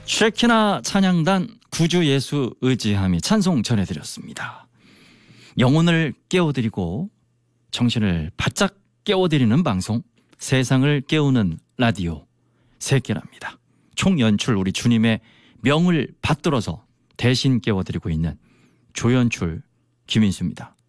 쉐키나 찬양단 구주 예수 의지함이 찬송 전해드렸습니다. 영혼을 깨워드리고 정신을 바짝 깨워드리는 방송, 세상을 깨우는 라디오 새끼랍니다. 총연출 우리 주님의 명을 받들어서 대신 깨워드리고 있는 조연출 김인수입니다.